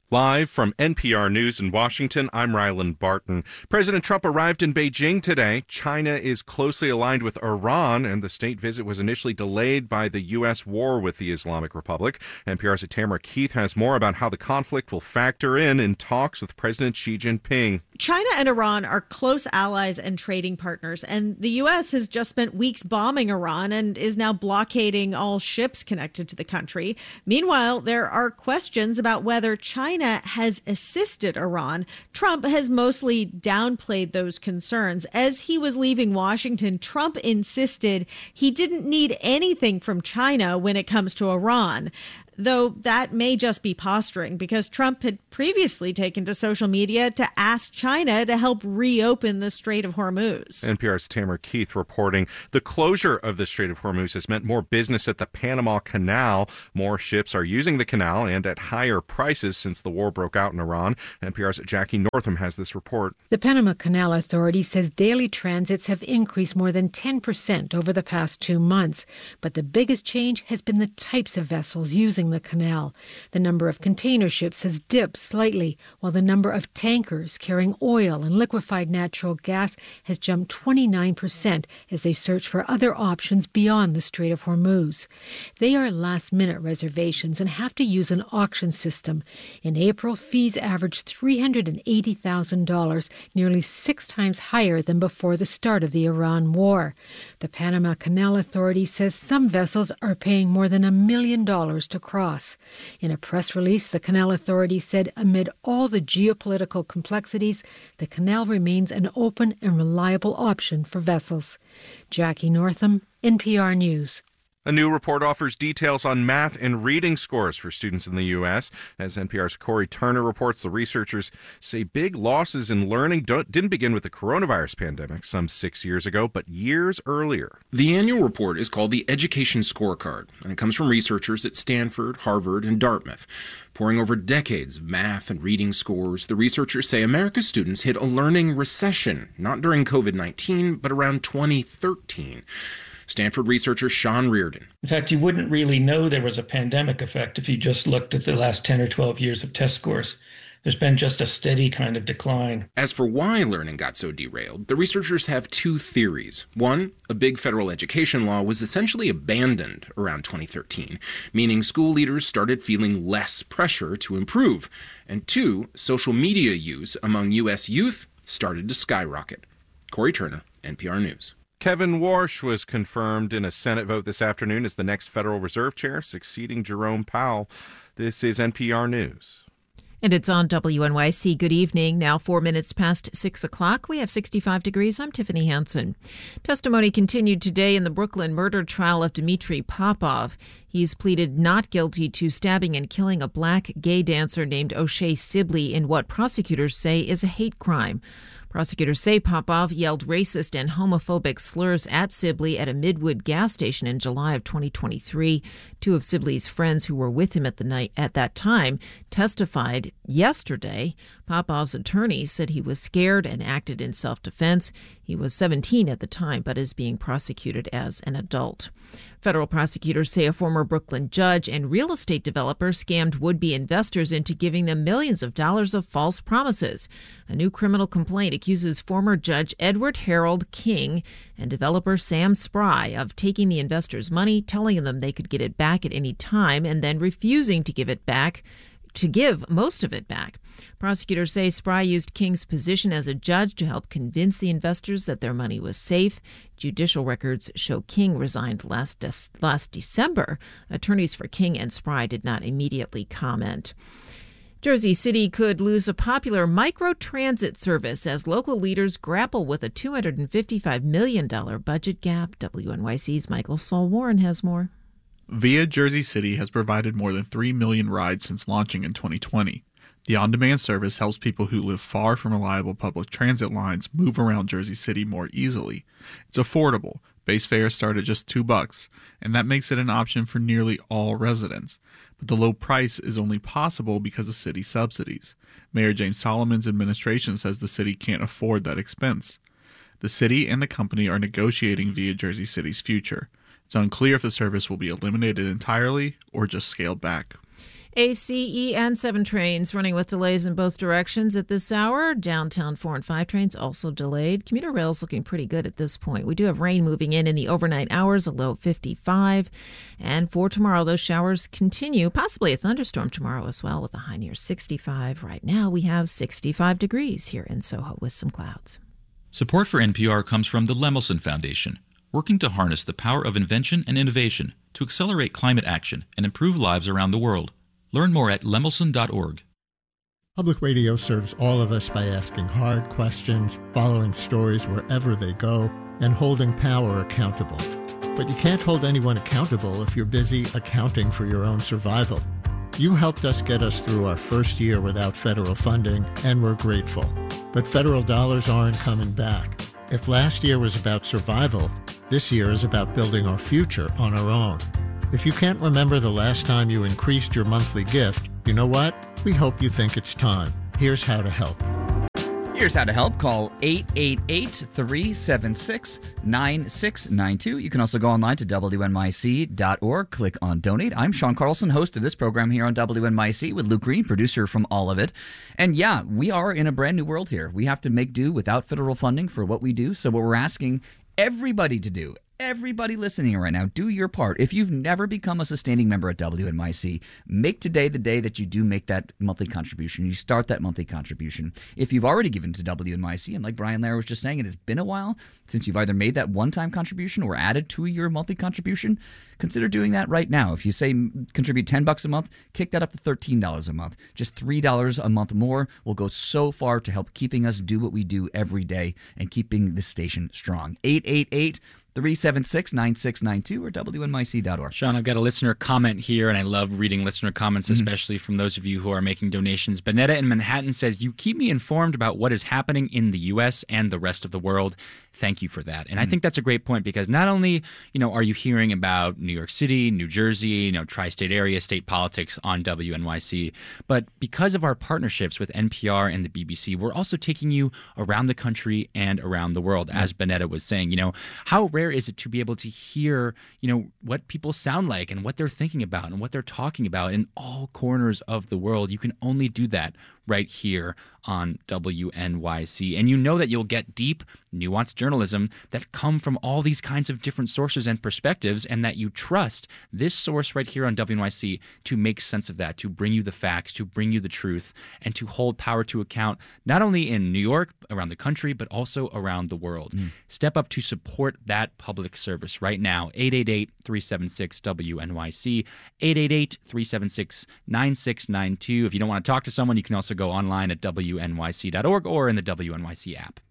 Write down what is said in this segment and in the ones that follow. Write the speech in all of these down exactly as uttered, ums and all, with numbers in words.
Live from N P R News in Washington, I'm Ryland Barton. President Trump arrived in Beijing today. China is closely aligned with Iran, and the state visit was initially delayed by the U S war with the Islamic Republic. N P R's Tamara Keith has more about how the conflict will factor in in talks with President Xi Jinping. China and Iran are close allies and trading partners, and the U S has just spent weeks bombing Iran and is now blockading all ships connected to the country. Meanwhile, there are questions about whether China has assisted Iran. Trump has mostly downplayed those concerns. As he was leaving Washington, Trump insisted he didn't need anything from China when it comes to Iran. Though that may just be posturing, because Trump had previously taken to social media to ask China to help reopen the Strait of Hormuz. N P R's Tamara Keith reporting the closure of the Strait of Hormuz has meant more business at the Panama Canal. More ships are using the canal and at higher prices since the war broke out in Iran. N P R's Jackie Northam has this report. The Panama Canal Authority says daily transits have increased more than ten percent over the past two months. But the biggest change has been the types of vessels using the canal. The number of container ships has dipped slightly, while the number of tankers carrying oil and liquefied natural gas has jumped twenty-nine percent as they search for other options beyond the Strait of Hormuz. They are last-minute reservations and have to use an auction system. In April, fees averaged three hundred eighty thousand dollars, nearly six times higher than before the start of the Iran war. The Panama Canal Authority says some vessels are paying more than a million dollars to cross. In a press release, the Canal Authority said amid all the geopolitical complexities, the canal remains an open and reliable option for vessels. Jackie Northam, N P R News. A new report offers details on math and reading scores for students in the U S. As N P R's Corey Turner reports, the researchers say big losses in learning don't, didn't begin with the coronavirus pandemic some six years ago, but years earlier. The annual report is called the Education Scorecard, and it comes from researchers at Stanford, Harvard, and Dartmouth. Poring over decades of math and reading scores, the researchers say America's students hit a learning recession, not during covid nineteen, but around twenty thirteen. Stanford researcher Sean Reardon. In fact, you wouldn't really know there was a pandemic effect if you just looked at the last ten or twelve years of test scores. There's been just a steady kind of decline. As for why learning got so derailed, the researchers have two theories. One, a big federal education law was essentially abandoned around twenty thirteen, meaning school leaders started feeling less pressure to improve. And two, social media use among U S youth started to skyrocket. Corey Turner, N P R News. Kevin Warsh was confirmed in a Senate vote this afternoon as the next Federal Reserve Chair, succeeding Jerome Powell. This is N P R News. And it's on W N Y C. Good evening. Now four minutes past six o'clock. We have sixty-five degrees. I'm Tiffany Hansen. Testimony continued today in the Brooklyn murder trial of Dmitry Popov. He's pleaded not guilty to stabbing and killing a black gay dancer named O'Shea Sibley in what prosecutors say is a hate crime. Prosecutors say Popov yelled racist and homophobic slurs at Sibley at a Midwood gas station in July of twenty twenty-three. Two of Sibley's friends who were with him at the night at that time testified yesterday. Popov's attorney said he was scared and acted in self-defense. He was seventeen at the time, but is being prosecuted as an adult. Federal prosecutors say a former Brooklyn judge and real estate developer scammed would-be investors into giving them millions of dollars of false promises. A new criminal complaint accuses former Judge Edward Harold King and developer Sam Spry of taking the investors' money, telling them they could get it back at any time, and then refusing to give it back, to give most of it back. Prosecutors say Spry used King's position as a judge to help convince the investors that their money was safe. Judicial records show King resigned last de- last December. Attorneys for King and Spry did not immediately comment. Jersey City could lose a popular microtransit service as local leaders grapple with a two hundred fifty-five million dollars budget gap. W N Y C's Michael Saul Warren has more. Via Jersey City has provided more than three million rides since launching in twenty twenty. The on-demand service helps people who live far from reliable public transit lines move around Jersey City more easily. It's affordable. Base fares start at just two bucks, and that makes it an option for nearly all residents. But the low price is only possible because of city subsidies. Mayor James Solomon's administration says the city can't afford that expense. The city and the company are negotiating Via Jersey City's future. It's unclear if the service will be eliminated entirely or just scaled back. A C E and seven trains running with delays in both directions at this hour. Downtown four and five trains also delayed. Commuter rail's looking pretty good at this point. We do have rain moving in in the overnight hours, a low of fifty-five. And for tomorrow, those showers continue, possibly a thunderstorm tomorrow as well with a high near sixty-five. Right now, we have sixty-five degrees here in Soho with some clouds. Support for N P R comes from the Lemelson Foundation, working to harness the power of invention and innovation to accelerate climate action and improve lives around the world. Learn more at lemelson dot org. Public radio serves all of us by asking hard questions, following stories wherever they go, and holding power accountable. But you can't hold anyone accountable if you're busy accounting for your own survival. You helped us get us through our first year without federal funding, and we're grateful. But federal dollars aren't coming back. If last year was about survival, this year is about building our future on our own. If you can't remember the last time you increased your monthly gift, you know what? We hope you think it's time. Here's how to help. Here's how to help. Call eight eight eight, three seven six, nine six nine two. You can also go online to W N Y C dot org. Click on Donate. I'm Sean Carlson, host of this program here on W N Y C with Luke Green, producer from all of it. And yeah, we are in a brand new world here. We have to make do without federal funding for what we do. So what we're asking everybody to do, everybody listening right now, do your part. If you've never become a sustaining member at W N Y C, make today the day that you do make that monthly contribution. You start that monthly contribution. If you've already given to W N Y C, and like Brian Lehrer was just saying, it has been a while since you've either made that one-time contribution or added to your monthly contribution, consider doing that right now. If you say contribute ten bucks a month, kick that up to thirteen dollars a month. Just three dollars a month more will go so far to help keeping us do what we do every day and keeping this station strong. eight eight eight, three seven six, nine six nine two or W N Y C dot org. Sean, I've got a listener comment here, and I love reading listener comments, Mm-hmm. especially from those of you who are making donations. Bonetta in Manhattan says, you keep me informed about what is happening in the U S and the rest of the world. Thank you for that. And mm-hmm. I think that's a great point, because not only, you know, are you hearing about New York City, New Jersey, you know, tri-state area, state politics on W N Y C, but because of our partnerships with N P R and the B B C, we're also taking you around the country and around the world. Mm-hmm. As Bonetta was saying, you know, how rare is it to be able to hear, you know, what people sound like and what they're thinking about and what they're talking about in all corners of the world? You can only do that right here on W N Y C. And you know that you'll get deep, nuanced journalism that come from all these kinds of different sources and perspectives, and that you trust this source right here on W N Y C to make sense of that, to bring you the facts, to bring you the truth, and to hold power to account, not only in New York, around the country, but also around the world. Mm. Step up to support that public service right now. eight eight eight, three seven six, W N Y C, eight eight eight, three seven six, nine six nine two. If you don't want to talk to someone, you can also go online at W N Y C dot org or in the W N Y C app.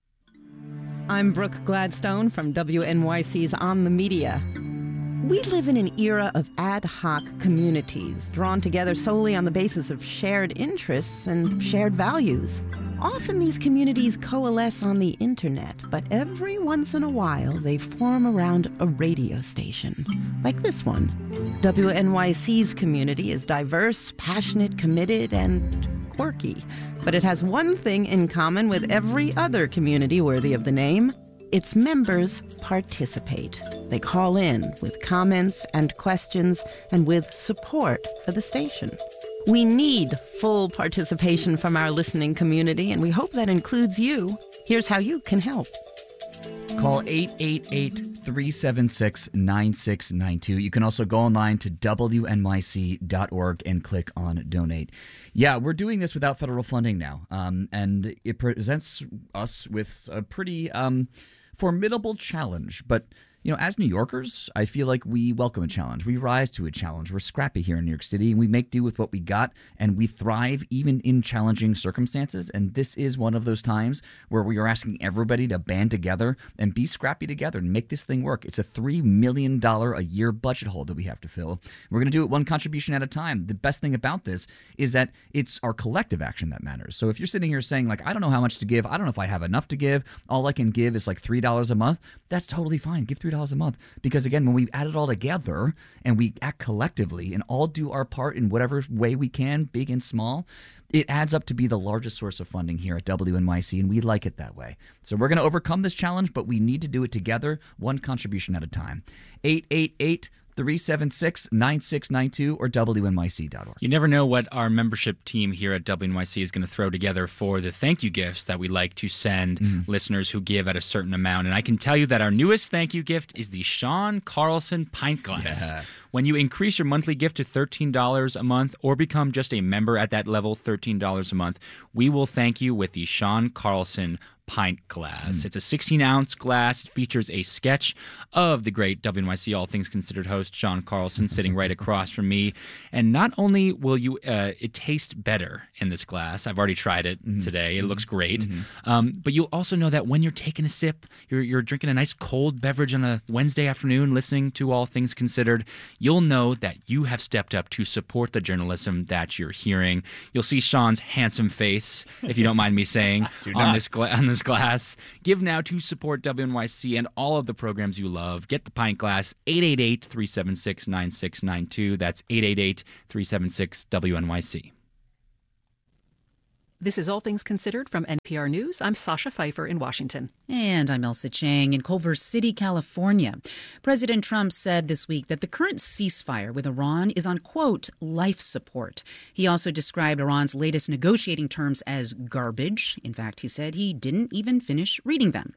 I'm Brooke Gladstone from W N Y C's On the Media. We live in an era of ad hoc communities drawn together solely on the basis of shared interests and shared values. Often these communities coalesce on the internet, but every once in a while they form around a radio station, like this one. W N Y C's community is diverse, passionate, committed, and quirky. But it has one thing in common with every other community worthy of the name. Its members participate. They call in with comments and questions and with support for the station. We need full participation from our listening community, and we hope that includes you. Here's how you can help. Call eight eight eight, three seven six, nine six nine two. You can also go online to W N Y C dot org and click on Donate. Yeah, we're doing this without federal funding now, um, and it presents us with a pretty um, formidable challenge. But, you know, as New Yorkers, I feel like we welcome a challenge. We rise to a challenge. We're scrappy here in New York City, and we make do with what we got, and we thrive even in challenging circumstances. And this is one of those times where we are asking everybody to band together and be scrappy together and make this thing work. It's a three million dollars a year budget hole that we have to fill. We're going to do it one contribution at a time. The best thing about this is that it's our collective action that matters. So if you're sitting here saying, like, I don't know how much to give, I don't know if I have enough to give, all I can give is like three dollars a month, that's totally fine. Give three dollars a month. Because again, when we add it all together and we act collectively and all do our part in whatever way we can, big and small, it adds up to be the largest source of funding here at W N Y C, and we like it that way. So we're going to overcome this challenge, but we need to do it together, one contribution at a time. eight eight eight, three seven six, nine six nine two or W N Y C dot org. You never know what our membership team here at W N Y C is going to throw together for the thank you gifts that we like to send mm. listeners who give at a certain amount. And I can tell you that our newest thank you gift is the Sean Carlson pint glass. Yeah. When you increase your monthly gift to thirteen dollars a month or become just a member at that level, thirteen dollars a month, we will thank you with the Sean Carlson pint glass. Mm. It's a sixteen ounce glass. It features a sketch of the great W N Y C All Things Considered host Sean Carlson sitting right across from me. And not only will you uh, it taste better in this glass, I've already tried it mm-hmm. today. It mm-hmm. looks great. Mm-hmm. Um, but you'll also know that when you're taking a sip, you're, you're drinking a nice cold beverage on a Wednesday afternoon, listening to All Things Considered, you'll know that you have stepped up to support the journalism that you're hearing. You'll see Sean's handsome face, if you don't mind me saying, on this gla- on this glass. Give now to support W N Y C and all of the programs you love. Get the pint glass, eight eight eight, three seven six, nine six nine two. That's eight eight eight, three seven six, W N Y C. This is All Things Considered from N P R News. I'm Sasha Pfeiffer in Washington. And I'm Elsa Chang in Culver City, California. President Trump said this week that the current ceasefire with Iran is on, quote, life support. He also described Iran's latest negotiating terms as garbage. In fact, he said he didn't even finish reading them.